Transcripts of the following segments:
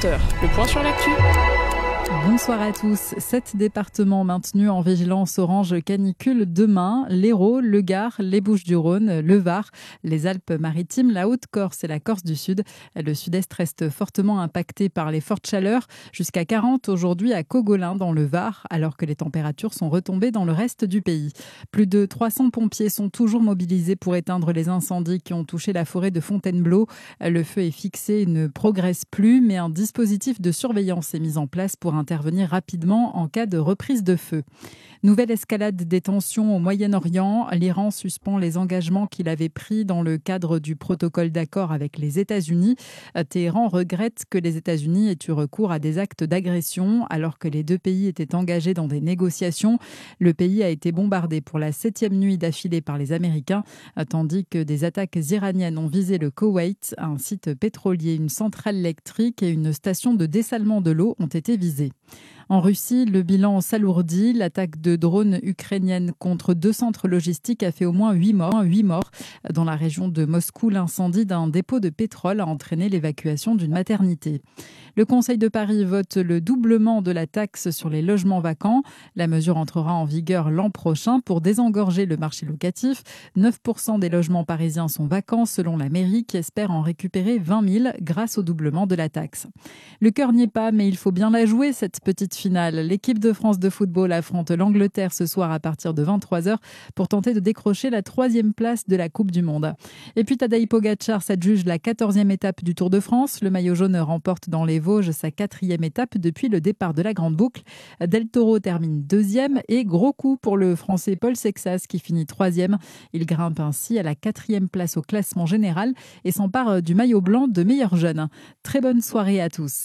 20h, le point sur l'actu. Bonsoir à tous. 7 départements maintenus en vigilance orange canicule demain. l'Hérault, le Gard, les Bouches-du-Rhône, le Var, les Alpes-Maritimes, la Haute-Corse et la Corse du Sud. Le Sud-Est reste fortement impacté par les fortes chaleurs, jusqu'à 40 aujourd'hui à Cogolin dans le Var, alors que les températures sont retombées dans le reste du pays. Plus de 300 pompiers sont toujours mobilisés pour éteindre les incendies qui ont touché la forêt de Fontainebleau. Le feu est fixé et ne progresse plus, mais un dispositif de surveillance est mis en place pour intervenir rapidement en cas de reprise de feu. Nouvelle escalade des tensions au Moyen-Orient. L'Iran suspend les engagements qu'il avait pris dans le cadre du protocole d'accord avec les États-Unis. Téhéran regrette que les États-Unis aient eu recours à des actes d'agression alors que les deux pays étaient engagés dans des négociations. Le pays a été bombardé pour la 7e nuit d'affilée par les Américains, tandis que des attaques iraniennes ont visé le Koweït, un site pétrolier, une centrale électrique et une station de dessalement de l'eau ont été visés. En Russie, le bilan s'alourdit. L'attaque de drones ukrainiennes contre 2 centres logistiques a fait au moins 8 morts. Dans la région de Moscou, l'incendie d'un dépôt de pétrole a entraîné l'évacuation d'une maternité. Le Conseil de Paris vote le doublement de la taxe sur les logements vacants. La mesure entrera en vigueur l'an prochain pour désengorger le marché locatif. 9% des logements parisiens sont vacants selon la mairie qui espère en récupérer 20 000 grâce au doublement de la taxe. Le cœur n'y est pas, mais il faut bien la jouer cette petite finale. L'équipe de France de football affronte l'Angleterre ce soir à partir de 23h pour tenter de décrocher la 3e place de la Coupe du Monde. Et puis Tadej Pogačar s'adjuge la 14e étape du Tour de France. Le maillot jaune remporte dans les Vosges sa 4e étape depuis le départ de la Grande Boucle. Del Toro termine 2e et gros coup pour le Français Paul Sexas qui finit 3e. Il grimpe ainsi à la 4e place au classement général et s'empare du maillot blanc de meilleur jeune. Très bonne soirée à tous.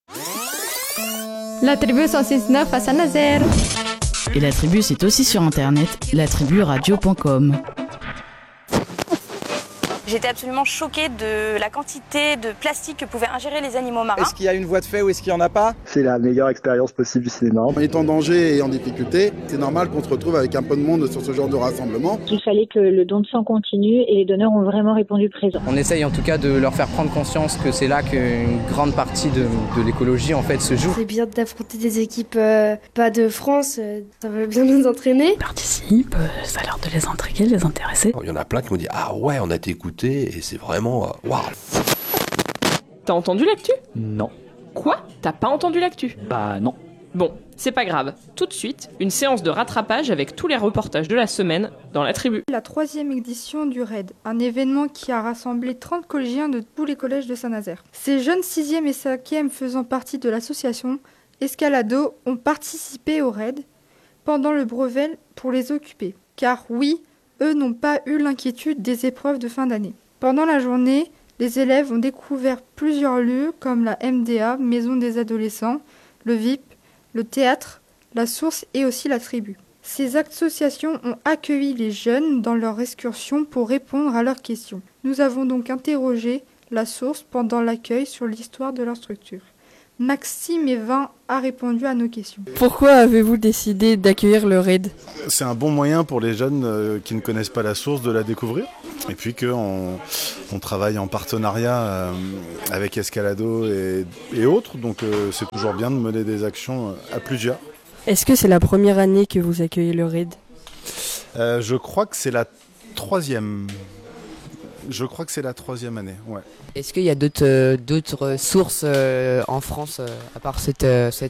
La tribu 106.9 à Saint-Nazaire. Et la tribu, c'est aussi sur internet, latriburadio.com. J'étais absolument choquée de la quantité de plastique que pouvaient ingérer les animaux marins. Est-ce qu'il y a une voie de fait ou est-ce qu'il n'y en a pas ? C'est la meilleure expérience possible du cinéma. En étant en danger et en difficulté, c'est normal qu'on se retrouve avec un peu de monde sur ce genre de rassemblement. Il fallait que le don de sang continue et les donneurs ont vraiment répondu présent. On essaye en tout cas de leur faire prendre conscience que c'est là qu'une grande partie de l'écologie en fait se joue. C'est bien d'affronter des équipes pas de France, ça va bien nous entraîner. Ils participent, ça a l'air de les intriguer, de les intéresser. Il y en a plein qui m'ont dit « Ah ouais, on a été écoutés et c'est vraiment... waouh !» T'as entendu l'actu ? Non. Quoi ? T'as pas entendu l'actu ? Bah non. Bon, c'est pas grave. Tout de suite, une séance de rattrapage avec tous les reportages de la semaine dans la tribu. La 3e édition du RAID, un événement qui a rassemblé 30 collégiens de tous les collèges de Saint-Nazaire. Ces jeunes 6e et 5e faisant partie de l'association Escalado ont participé au RAID pendant le brevet pour les occuper. Car oui, eux n'ont pas eu l'inquiétude des épreuves de fin d'année. Pendant la journée, les élèves ont découvert plusieurs lieux comme la MDA, Maison des adolescents, le VIP, le théâtre, la source et aussi la tribu. Ces associations ont accueilli les jeunes dans leur excursion pour répondre à leurs questions. Nous avons donc interrogé la source pendant l'accueil sur l'histoire de leur structure. Maxime Evin a répondu à nos questions. Pourquoi avez-vous décidé d'accueillir le RAID ? C'est un bon moyen pour les jeunes qui ne connaissent pas la source de la découvrir. Et puis qu'on travaille en partenariat avec Escalado et autres. Donc c'est toujours bien de mener des actions à plusieurs. Est-ce que c'est la première année que vous accueillez le RAID ? Je crois que c'est la 3e. Je crois que c'est la 3e année, ouais. Est-ce qu'il y a d'autres sources en France, à part cette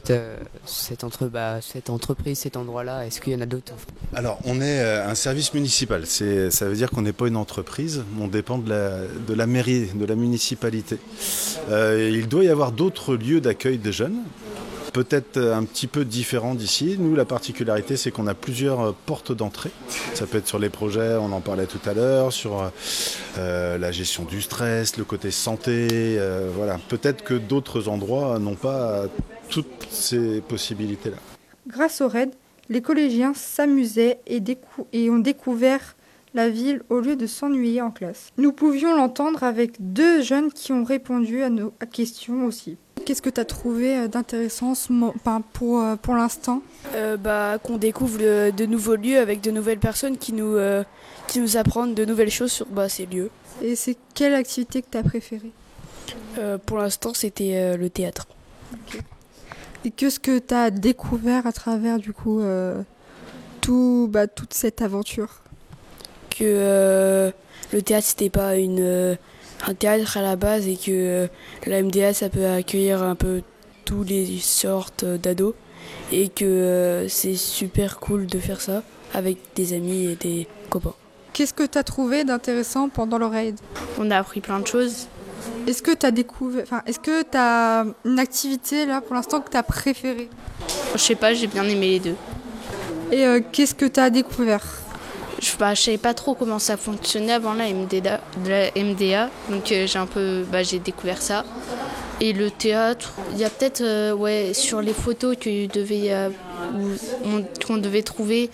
entreprise, cet endroit-là ? Est-ce qu'il y en a d'autres ? Alors, on est un service municipal. Ça veut dire qu'on n'est pas une entreprise. On dépend de la mairie, de la municipalité. Il doit y avoir d'autres lieux d'accueil des jeunes. Peut-être un petit peu différent d'ici. Nous, la particularité, c'est qu'on a plusieurs portes d'entrée. Ça peut être sur les projets, on en parlait tout à l'heure, sur la gestion du stress, le côté santé. Voilà. Peut-être que d'autres endroits n'ont pas toutes ces possibilités-là. Grâce au RAID, les collégiens s'amusaient et ont découvert la ville au lieu de s'ennuyer en classe. Nous pouvions l'entendre avec 2 jeunes qui ont répondu à nos questions aussi. Qu'est-ce que tu as trouvé d'intéressant pour l'instant ? Qu'on découvre de nouveaux lieux avec de nouvelles personnes qui nous apprennent de nouvelles choses sur ces lieux. Et c'est quelle activité que tu as préférée ? Pour l'instant, c'était le théâtre. Et qu'est-ce que tu as découvert à travers du coup toute cette aventure? Que le théâtre c'était pas un théâtre à la base et que la MDA ça peut accueillir un peu toutes les sortes d'ados et que c'est super cool de faire ça avec des amis et des copains. Qu'est-ce que tu as trouvé d'intéressant pendant le raid? On a appris plein de choses. Est-ce que tu as une activité là pour l'instant que tu as préférée? Je sais pas, j'ai bien aimé les deux. Et qu'est-ce que tu as découvert? Je savais pas trop comment ça fonctionnait avant la MDA, donc j'ai découvert ça. Et le théâtre, il y a peut-être sur les photos qu'on devait trouver,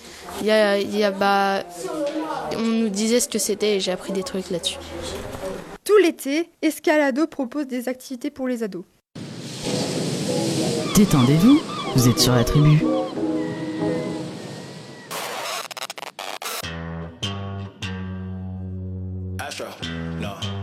on nous disait ce que c'était et j'ai appris des trucs là-dessus. Tout l'été, Escalado propose des activités pour les ados. Détendez-vous, vous êtes sur la tribu. Astro, no.